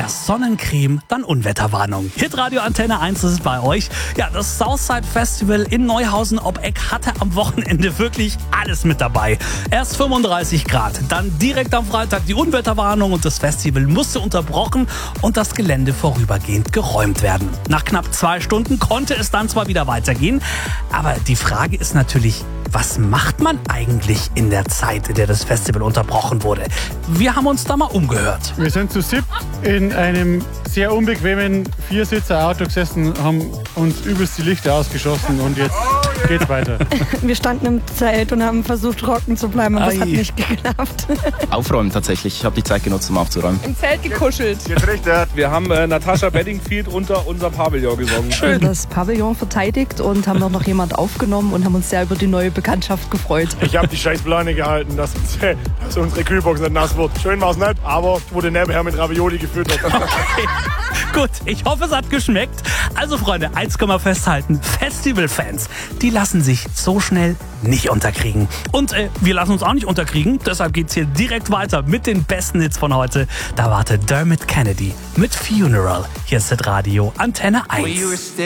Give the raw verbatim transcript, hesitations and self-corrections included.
Erst Sonnencreme, dann Unwetterwarnung. Hitradio Antenne eins ist es bei euch. Ja, das Southside Festival in Neuhausen ob Eck hatte am Wochenende wirklich alles mit dabei. Erst fünfunddreißig Grad, dann direkt am Freitag die Unwetterwarnung und das Festival musste unterbrochen und das Gelände vorübergehend geräumt werden. Nach knapp zwei Stunden konnte es dann zwar wieder weitergehen, aber die Frage ist natürlich, was macht man eigentlich in der Zeit, in der das Festival unterbrochen wurde? Wir haben uns da mal umgehört. Wir sind zu siebt in einem sehr unbequemen Viersitzer-Auto gesessen, haben uns übelst die Lichter ausgeschossen und jetzt geht's weiter. Wir standen im Zelt und haben versucht, trocken zu bleiben, aber es hat nicht geklappt. Aufräumen tatsächlich. Ich habe die Zeit genutzt, um aufzuräumen. Im Zelt gekuschelt. Wir haben äh, Natascha Bedingfield unter unser Pavillon gesungen. Schön. Das Pavillon verteidigt und haben auch noch jemand aufgenommen und haben uns sehr über die neue Bekanntschaft gefreut. Ich habe die scheiß Pläne gehalten, dass, dass unsere Kühlbox nicht nass wird. Schön war's nicht, aber ich wurde nebenher mit Ravioli gefüttert. Okay. Gut, ich hoffe, es hat geschmeckt. Also Freunde, eins können wir festhalten. Festivalfans, die lassen sich so schnell nicht unterkriegen. Und äh, wir lassen uns auch nicht unterkriegen. Deshalb geht's hier direkt weiter mit den besten Hits von heute. Da wartet Dermot Kennedy mit Funeral. Hier ist das Radio Antenne eins.